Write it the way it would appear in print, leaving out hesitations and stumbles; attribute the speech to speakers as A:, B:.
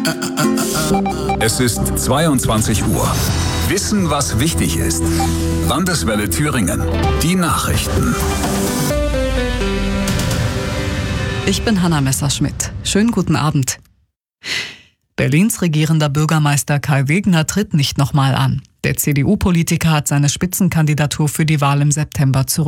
A: Es ist 22 Uhr. Wissen, was wichtig ist. Landeswelle Thüringen. Die Nachrichten.
B: Ich bin Hanna Messerschmidt. Schönen guten Abend. Berlins regierender Bürgermeister Kai Wegner tritt nicht nochmal an. Der CDU-Politiker hat seine Spitzenkandidatur für die Wahl im September zurückgezogen.